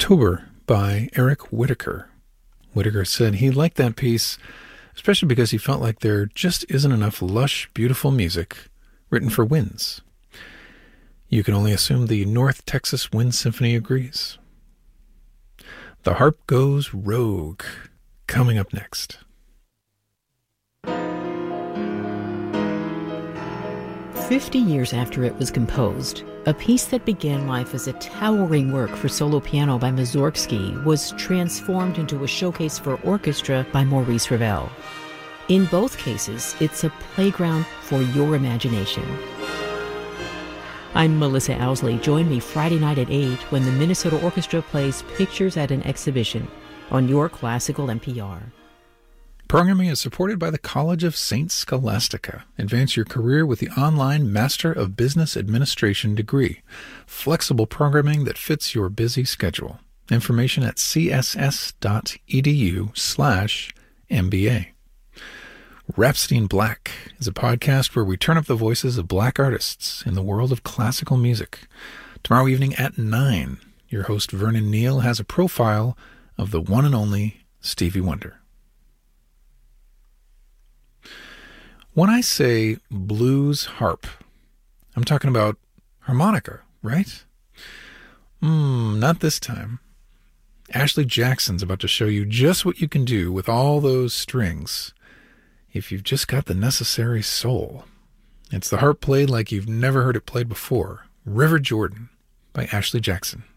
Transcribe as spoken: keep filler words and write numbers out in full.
October by Eric Whitacre. Whitacre said he liked that piece, especially because he felt like there just isn't enough lush, beautiful music written for winds. You can only assume the North Texas Wind Symphony agrees. The Harp Goes Rogue, coming up next. Fifty years after it was composed, a piece that began life as a towering work for solo piano by Mussorgsky was transformed into a showcase for orchestra by Maurice Ravel. In both cases, it's a playground for your imagination. I'm Melissa Owsley. Join me Friday night at eight when the Minnesota Orchestra plays Pictures at an Exhibition on your classical N P R. Programming is supported by the College of Saint Scholastica. Advance your career with the online Master of Business Administration degree. Flexible programming that fits your busy schedule. Information at css.edu slash MBA. Rhapsody in Black is a podcast where we turn up the voices of black artists in the world of classical music. Tomorrow evening at nine, your host Vernon Neal has a profile of the one and only Stevie Wonder. When I say blues harp, I'm talking about harmonica, right? Hmm, not this time. Ashley Jackson's about to show you just what you can do with all those strings if you've just got the necessary soul. It's the harp played like you've never heard it played before. River Jordan by Ashley Jackson.